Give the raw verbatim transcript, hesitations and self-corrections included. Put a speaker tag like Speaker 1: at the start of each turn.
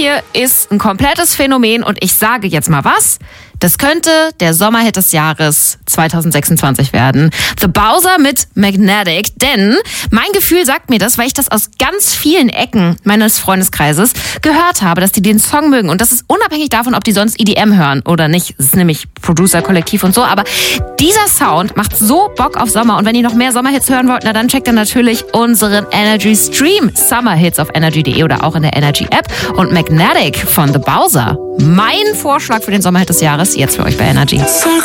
Speaker 1: hier ist ein komplettes Phänomen und ich sage jetzt mal was. Das könnte der Sommerhit des Jahres zwanzig sechsundzwanzig werden. The Bowser mit Magnetic. Denn mein Gefühl sagt mir das, weil ich das aus ganz vielen Ecken meines Freundeskreises gehört habe, dass die den Song mögen. Und das ist unabhängig davon, ob die sonst E D M hören oder nicht. Das ist nämlich Producer-Kollektiv und so. Aber dieser Sound macht so Bock auf Sommer. Und wenn ihr noch mehr Sommerhits hören wollt, na dann checkt dann natürlich unseren Energy Stream. Summerhits auf energy punkt de oder auch in der Energy App. Und Magnetic von The Bowser. Mein Vorschlag für den Sommerhit des Jahres. Jetzt für euch bei Energy.